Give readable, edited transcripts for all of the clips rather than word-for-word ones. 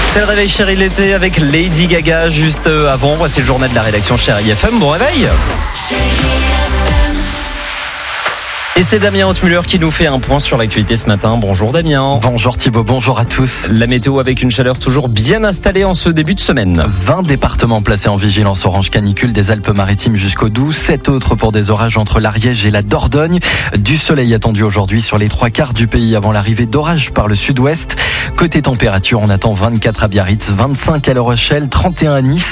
C'est le réveil Chérie l'été avec Lady Gaga juste avant. Voici le journal de la rédaction Chérie FM. Bon réveil. Et c'est Damien Hautmuller qui nous fait un point sur l'actualité ce matin. Bonjour Damien. Bonjour Thibaut, bonjour à tous. La météo avec une chaleur toujours bien installée en ce début de semaine. 20 départements placés en vigilance orange canicule des Alpes-Maritimes jusqu'au Doubs. 7 autres pour des orages entre l'Ariège et la Dordogne. Du soleil attendu aujourd'hui sur les 3/4 du pays avant l'arrivée d'orages par le sud-ouest. Côté température, on attend 24 à Biarritz, 25 à La Rochelle, 31 à Nice,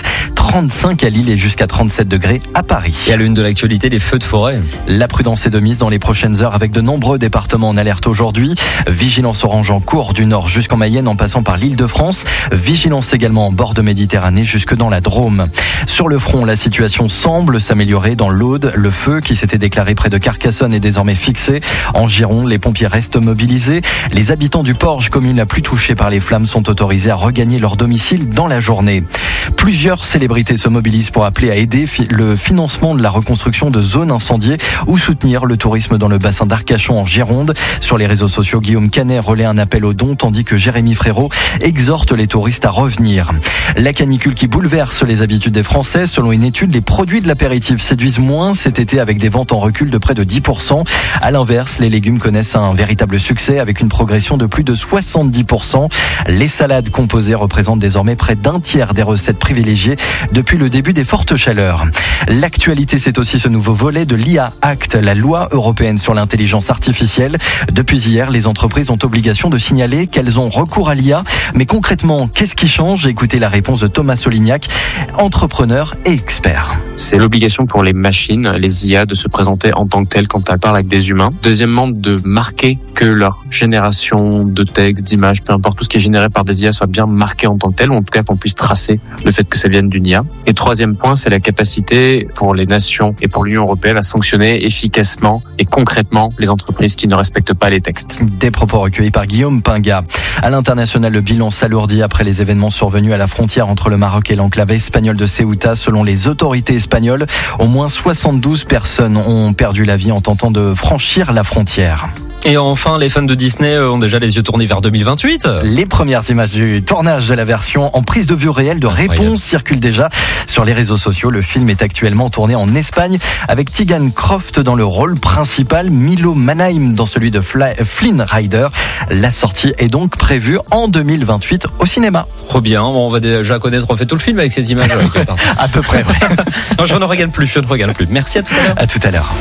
35 à Lille et jusqu'à 37 degrés à Paris. Et à l'une de l'actualité, les feux de forêt. La prudence est de mise dans les prochaines heures avec de nombreux départements en alerte aujourd'hui. Vigilance orange en cours du nord jusqu'en Mayenne en passant par l'Île-de-France. Vigilance également en bord de Méditerranée jusque dans la Drôme. Sur le front, la situation semble s'améliorer dans l'Aude. Le feu qui s'était déclaré près de Carcassonne est désormais fixé. En Gironde, les pompiers restent mobilisés. Les habitants du Porge, commune la plus touchée par les flammes, sont autorisés à regagner leur domicile dans la journée. Plusieurs célébrités se mobilisent pour appeler à aider le financement de la reconstruction de zones incendiées ou soutenir le tourisme dans le bassin d'Arcachon en Gironde. Sur les réseaux sociaux, Guillaume Canet relaie un appel aux dons tandis que Jérémy Frérot exhorte les touristes à revenir. La canicule qui bouleverse les habitudes des Français. Selon une étude, les produits de l'apéritif séduisent moins cet été avec des ventes en recul de près de 10%. À l'inverse, les légumes connaissent un véritable succès avec une progression de plus de 70%. Les salades composées représentent désormais près d'un tiers des recettes privilégiées depuis le début des fortes chaleurs. L'actualité, c'est aussi ce nouveau volet de l'IA Act, la loi européenne sur l'intelligence artificielle. Depuis hier, les entreprises ont obligation de signaler qu'elles ont recours à l'IA. Mais concrètement, qu'est-ce qui change ? Écoutez la réponse de Thomas Solignac, entrepreneur et expert. C'est l'obligation pour les machines, les IA, de se présenter en tant que telles quand elles parlent avec des humains. Deuxièmement, de marquer que leur génération de textes, d'images, peu importe, tout ce qui est généré par des IA soit bien marqué en tant que tel, ou en tout cas qu'on puisse tracer le fait que ça vienne d'une IA. Et troisième point, c'est la capacité pour les nations et pour l'Union européenne à sanctionner efficacement et concrètement les entreprises qui ne respectent pas les textes. Des propos recueillis par Guillaume Pinga. À l'international, le bilan s'alourdit après les événements survenus à la frontière entre le Maroc et l'enclave espagnole de Ceuta. Selon les autorités espagnoles, au moins 72 personnes ont perdu la vie en tentant de franchir la frontière. Et enfin, les fans de Disney ont déjà les yeux tournés vers 2028. Les premières images du tournage de la version en prise de vue réelle de Réponse circulent déjà sur les réseaux sociaux. Le film est actuellement tourné en Espagne avec Tegan Croft dans le rôle principal, Milo Manheim dans celui de Flynn Rider. La sortie est donc prévue en 2028 au cinéma. Trop bien, on va déjà connaître, on fait tout le film avec ces images. À peu près, ouais. Non, je ne regarde plus. Merci, à tout à l'heure. À tout à l'heure.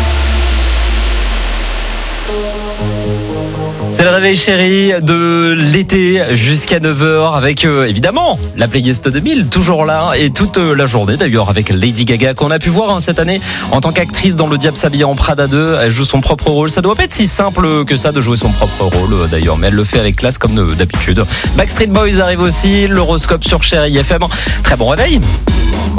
C'est le réveil chéri de l'été jusqu'à 9h avec évidemment la playlist 2000 toujours là et toute la journée d'ailleurs avec Lady Gaga qu'on a pu voir cette année en tant qu'actrice dans Le Diable s'habille en Prada 2. Elle joue son propre rôle. Ça doit pas être si simple que ça de jouer son propre rôle d'ailleurs, mais elle le fait avec classe comme d'habitude. Backstreet Boys arrive aussi, l'horoscope sur Chéri FM. Très bon réveil.